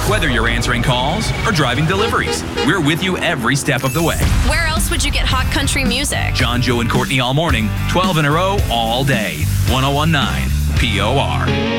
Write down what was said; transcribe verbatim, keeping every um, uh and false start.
Whether you're answering calls or driving deliveries, we're with you every step of the way. Where else would you get hot country music? John, Joe, and Courtney all morning, twelve in a row, all day. one oh one point nine P O R.